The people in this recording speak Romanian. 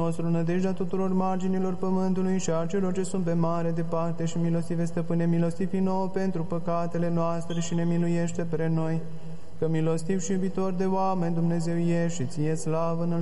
nostru, nădejdea tuturor marginilor pământului și a celor ce sunt pe mare departe, și milostive stăpâne, milostivi nouă pentru păcatele noastre și ne miluiește pre noi, că milostiv și iubitor de oameni Dumnezeu ești și ție slavă în